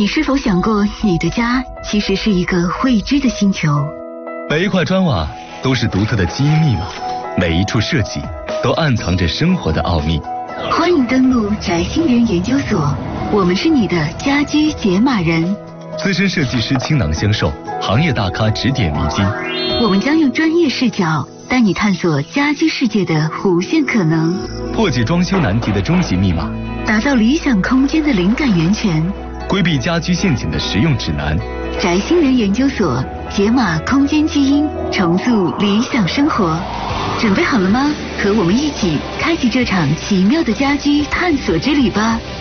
你是否想过，你的家其实是一个未知的星球？ 每一块砖瓦都是独特的基因密码，每一处设计都暗藏着生活的奥秘。 欢迎登录宅星人研究所，我们是你的家居解码人。 资深设计师倾囊相授，行业大咖指点迷津。 我们将用专业视角带你探索家居世界的无限可能， 破解装修难题的终极密码， 打造理想空间的灵感源泉， 规避家居陷阱的实用指南。 宅星人研究所解码空间基因，重塑理想生活。准备好了吗？和我们一起开启这场奇妙的家居探索之旅吧。